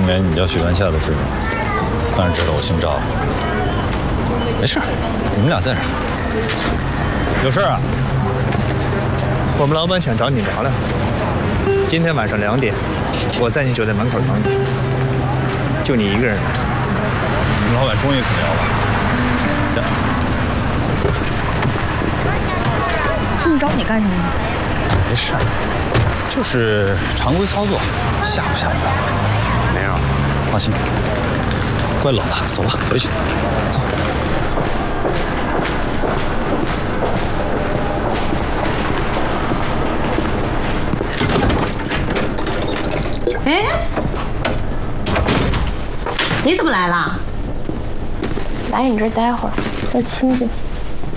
梅，你叫许兰夏的知道？当然知道，我姓赵。没事，你们俩在这儿。有事啊？ 我们老板想找你聊聊。今天晚上2点，我在你酒店门口等你。就你一个人。 你们老板终于肯聊了。行。 他们找你干什么？ 没事，就是常规操作，吓唬吓唬他。没事，放心。怪冷的，走吧，回去。走。 哎，你怎么来了？ 来你这儿待会儿，这儿清静。